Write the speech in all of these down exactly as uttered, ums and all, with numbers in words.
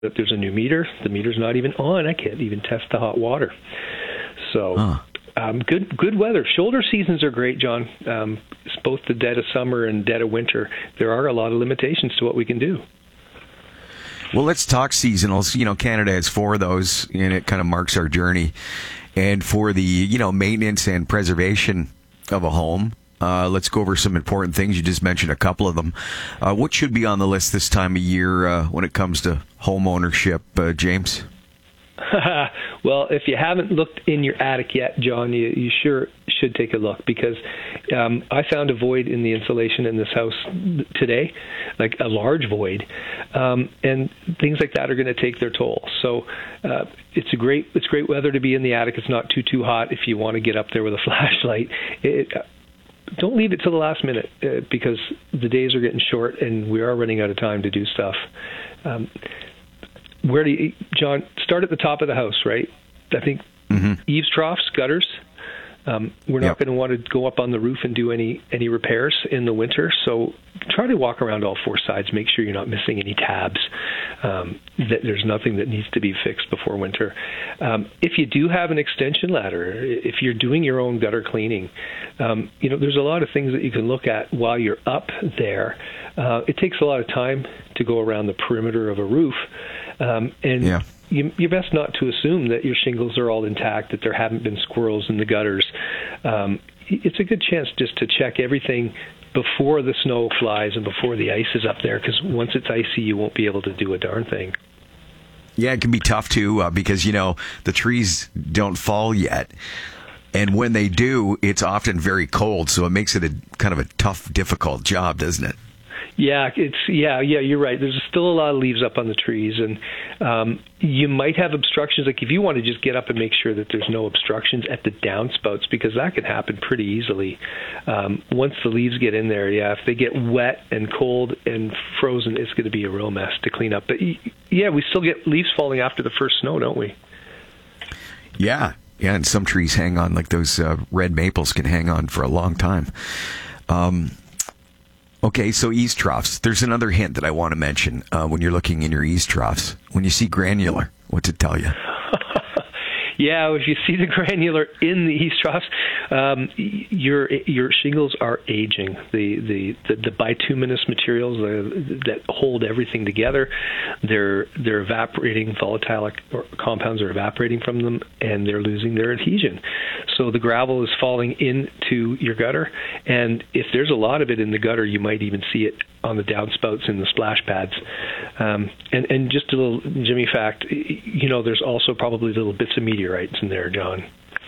that there's a new meter. The meter's not even on. I can't even test the hot water. So huh. um, good good weather. Shoulder seasons are great, John. Um, it's both the dead of summer and dead of winter. There are a lot of limitations to what we can do. Well, let's talk seasonals. You know, Canada has four of those, and it kind of marks our journey. And for the, you know, maintenance and preservation of a home, uh, let's go over some important things. You just mentioned a couple of them. Uh, what should be on the list this time of year uh, when it comes to home ownership, uh, James? Well, if you haven't looked in your attic yet, John, you, you sure should take a look, because um, I found a void in the insulation in this house today, like a large void, um, and things like that are going to take their toll. So uh, it's a great it's great weather to be in the attic. It's not too too hot if you want to get up there with a flashlight. It, uh, don't leave it till the last minute uh, because the days are getting short and we are running out of time to do stuff. Um, Where do you, John, start at the top of the house, right? I think mm-hmm. eaves troughs, gutters. Um, we're not yep. going to want to go up on the roof and do any, any repairs in the winter. So try to walk around all four sides. Make sure you're not missing any tabs, um, that there's nothing that needs to be fixed before winter. Um, if you do have an extension ladder, if you're doing your own gutter cleaning, um, you know, there's a lot of things that you can look at while you're up there. Uh, it takes a lot of time to go around the perimeter of a roof. Um, and yeah. you, you're best not to assume that your shingles are all intact, that there haven't been squirrels in the gutters. Um, it's a good chance just to check everything before the snow flies and before the ice is up there, because once it's icy, you won't be able to do a darn thing. Yeah, it can be tough, too, uh, because, you know, the trees don't fall yet. And when they do, it's often very cold, so it makes it a kind of a tough, difficult job, doesn't it? Yeah, it's yeah, yeah. You're right. There's still a lot of leaves up on the trees, and um, you might have obstructions. Like if you want to just get up and make sure that there's no obstructions at the downspouts, because that can happen pretty easily. Um, once the leaves get in there, yeah, if they get wet and cold and frozen, it's going to be a real mess to clean up. But yeah, we still get leaves falling after the first snow, don't we? Yeah, yeah. And some trees hang on, like those uh, red maples can hang on for a long time. Um, Okay, so eaves troughs. There's another hint that I want to mention uh, when you're looking in your eaves troughs. When you see granular, what's it tell you? Yeah, if you see the granular in the eaves troughs, um, your your shingles are aging. The the, the, the bituminous materials uh, that hold everything together, they're they're evaporating. Volatile compounds are evaporating from them, and they're losing their adhesion. So the gravel is falling into your gutter, and if there's a lot of it in the gutter, you might even see it on the downspouts in the splash pads. Um, and, and just a little Jimmy fact, you know, there's also probably little bits of meteorites in there, John.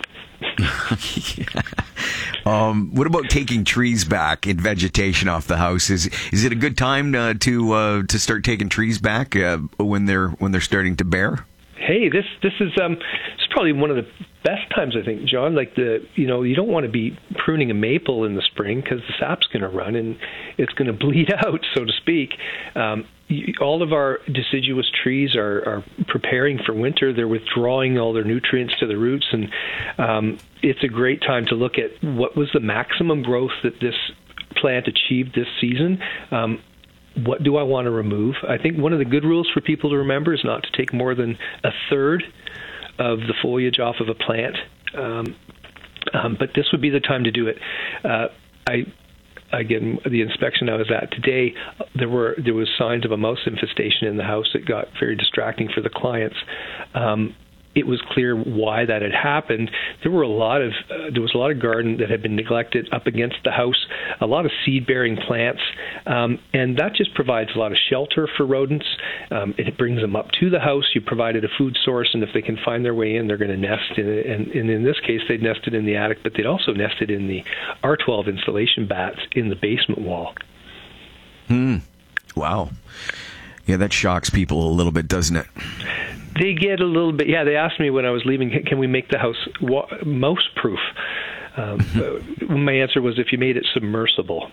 yeah. um, what about taking trees back in vegetation off the house? Is is it a good time uh, to uh, to start taking trees back uh, when they're when they're starting to bear? Hey, this this is um, this is probably one of the best times, I think, John. Like the you know you don't want to be pruning a maple in the spring because the sap's going to run and it's going to bleed out, so to speak. Um, you, all of our deciduous trees are, are preparing for winter. They're withdrawing all their nutrients to the roots, and um, it's a great time to look at what was the maximum growth that this plant achieved this season. Um, What do I want to remove? I think one of the good rules for people to remember is not to take more than a third of the foliage off of a plant. Um, um, but this would be the time to do it. Uh, I, again, the inspection I was at today, there were there was signs of a mouse infestation in the house. It got very distracting for the clients. Um, It was clear why that had happened. There were a lot of uh, there was a lot of garden that had been neglected up against the house, a lot of seed-bearing plants, um, and that just provides a lot of shelter for rodents. Um, it brings them up to the house. You provided a food source, and if they can find their way in, they're going to nest in it. And, and in this case, they'd nested in the attic, but they'd also nested in the R twelve insulation bats in the basement wall. Hmm. Wow. Yeah, that shocks people a little bit, doesn't it? They get a little bit, yeah, they asked me when I was leaving, can we make the house wa- mouse-proof? Um, my answer was, if you made it submersible.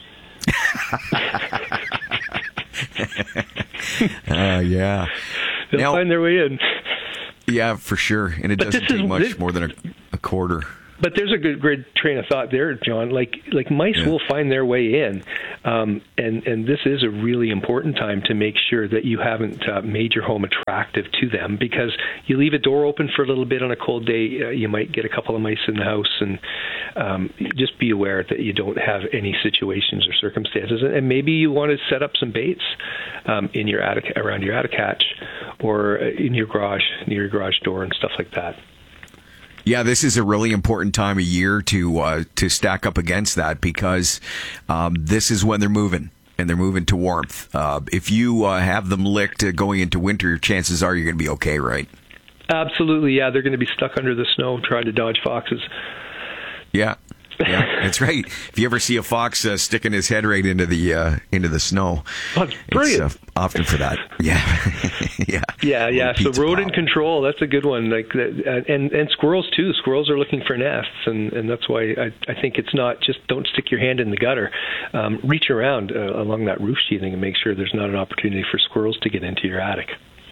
uh, yeah. They'll now, find their way in. Yeah, for sure. And it but doesn't take is, much this, more than a, a quarter. But there's a good, good train of thought there, John. Like like mice yeah. will find their way in, um, and and this is a really important time to make sure that you haven't uh, made your home attractive to them, because you leave a door open for a little bit on a cold day, uh, you might get a couple of mice in the house, and um, just be aware that you don't have any situations or circumstances, and maybe you want to set up some baits um, in your attic, around your attic hatch, or in your garage, near your garage door, and stuff like that. Yeah, this is a really important time of year to uh, to stack up against that, because um, this is when they're moving, and they're moving to warmth. Uh, if you uh, have them licked uh, going into winter, chances are you're going to be okay, right? Absolutely, yeah. They're going to be stuck under the snow trying to dodge foxes. Yeah. Yeah, that's right. If you ever see a fox uh, sticking his head right into the uh, into the snow, oh, that's brilliant. It's uh, often for that. Yeah, yeah, yeah, yeah. So rodent control, that's a good one. Like, that, and and squirrels too. Squirrels are looking for nests, and, and that's why I, I think it's not just don't stick your hand in the gutter. Um, reach around uh, along that roof sheathing and make sure there's not an opportunity for squirrels to get into your attic.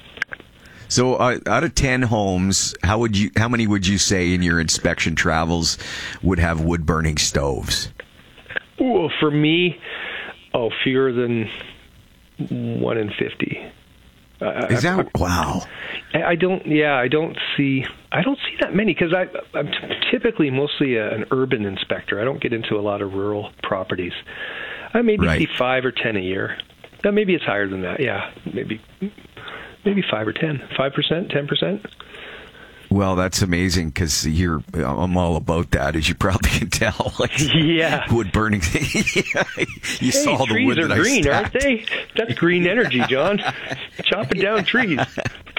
So, uh, out of ten homes, how would you? How many would you say in your inspection travels would have wood burning stoves? Ooh, for me, oh, fewer than one in fifty. Is that I, wow? I, I don't. Yeah, I don't see. I don't see that many, because I, I'm t- typically mostly a, an urban inspector. I don't get into a lot of rural properties. I maybe right. see five or ten a year. Uh, maybe it's higher than that. Yeah, maybe. Maybe five or ten, five percent, ten percent. Well, that's amazing, because you're. I'm all about that, as you probably can tell. Like, yeah, wood burning. You hey, saw the wood trees are that green, I aren't they? That's green energy, John. Chopping down trees. I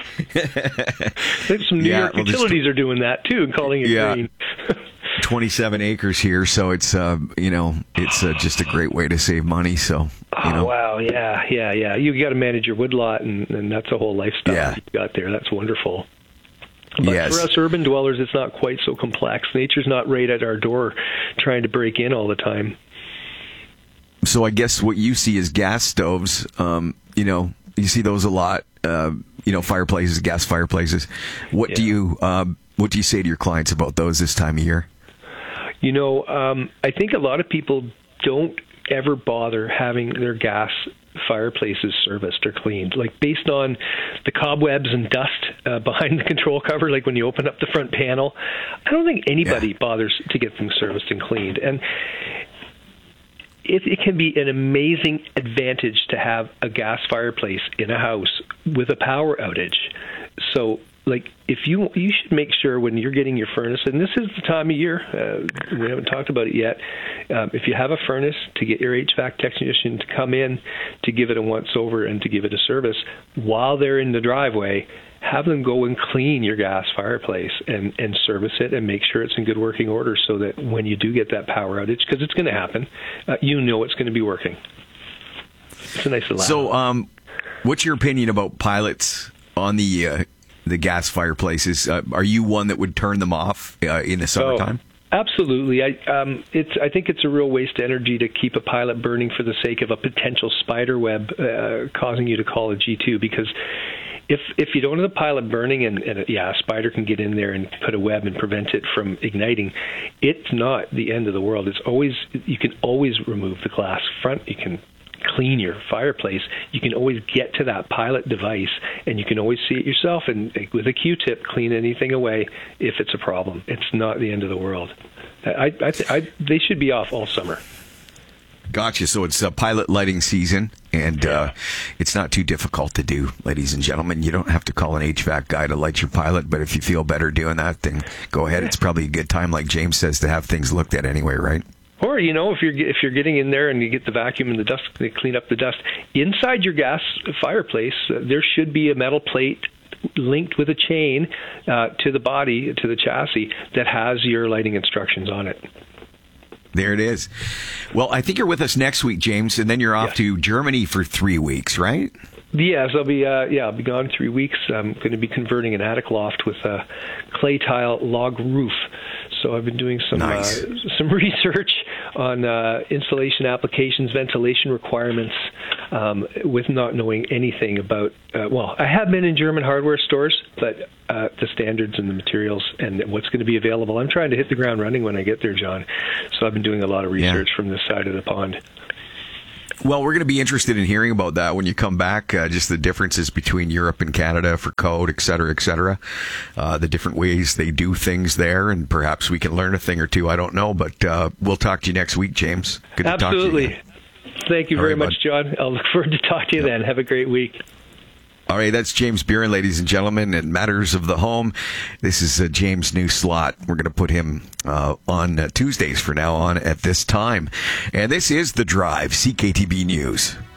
think some New yeah, York well, utilities are doing that too, and calling it yeah. green. twenty-seven acres here, so it's uh, you know it's uh, just a great way to save money. So you know. Oh wow, yeah, yeah, yeah. You got to manage your wood lot, and, and that's a whole lifestyle yeah. you got there. That's wonderful. But yes. for us urban dwellers, it's not quite so complex. Nature's not right at our door, trying to break in all the time. So I guess what you see is gas stoves. Um, you know, you see those a lot. Uh, you know, fireplaces, gas fireplaces. What yeah. do you um, what do you say to your clients about those this time of year? You know, um, I think a lot of people don't ever bother having their gas fireplaces serviced or cleaned, like based on the cobwebs and dust uh, behind the control cover, like when you open up the front panel. I don't think anybody yeah. bothers to get them serviced and cleaned. And it, it can be an amazing advantage to have a gas fireplace in a house with a power outage. So like if you you should make sure when you're getting your furnace, and this is the time of year, uh, we haven't talked about it yet, um, if you have a furnace, to get your H V A C technician to come in to give it a once over and to give it a service while they're in the driveway. Have them go and clean your gas fireplace and, and service it and make sure it's in good working order, so that when you do get that power outage, because it's going to happen, uh, you know it's going to be working. It's a nice little So um, what's your opinion about pilots on the uh, the gas fireplaces? Uh, are you one that would turn them off uh, in the summertime? Oh, absolutely. I um, it's I think it's a real waste of energy to keep a pilot burning for the sake of a potential spider web uh, causing you to call a G two, because if if you don't have the pilot burning and, and yeah, a spider can get in there and put a web and prevent it from igniting, it's not the end of the world. It's always, you can always remove the glass front. You can clean your fireplace. You can always get to that pilot device, and you can always see it yourself, and with a Q-tip clean anything away if it's a problem. It's not the end of the world. I, I, I, they should be off all summer. Gotcha. So it's uh, pilot lighting season, and uh, it's not too difficult to do, ladies and gentlemen. You don't have to call an H V A C guy to light your pilot, but if you feel better doing that, then go ahead. It's probably a good time, like James says, to have things looked at anyway, right? Or, you know, if you're if you're getting in there and you get the vacuum and the dust, they clean up the dust. Inside your gas fireplace, uh, there should be a metal plate linked with a chain uh, to the body, to the chassis, that has your lighting instructions on it. There it is. Well, I think you're with us next week, James, and then you're off yeah. to Germany for three weeks, right? Yes, I'll be. Uh, yeah, I'll be gone three weeks. I'm going to be converting an attic loft with a clay tile log roof. So I've been doing some nice. uh, some research on uh, installation applications, ventilation requirements, um, with not knowing anything about, uh, well, I have been in German hardware stores, but uh, the standards and the materials and what's going to be available, I'm trying to hit the ground running when I get there, John. So I've been doing a lot of research yeah. from this side of the pond. Well, we're going to be interested in hearing about that when you come back, uh, just the differences between Europe and Canada for code, et cetera, et cetera, uh, the different ways they do things there, and perhaps we can learn a thing or two. I don't know, but uh, we'll talk to you next week, James. Good to Absolutely. talk to you. Thank you All very right, much, bud. John. I'll look forward to talking to you yep. then. Have a great week. All right, that's James Buren, ladies and gentlemen, and Matters of the Home. This is uh, James' new slot. We're going to put him uh, on uh, Tuesdays from now on at this time. And this is The Drive, C K T B News.